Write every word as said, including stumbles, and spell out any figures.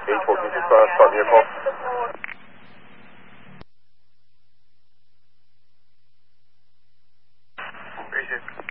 eight fourteen to start, start vehicle. Appreciate it.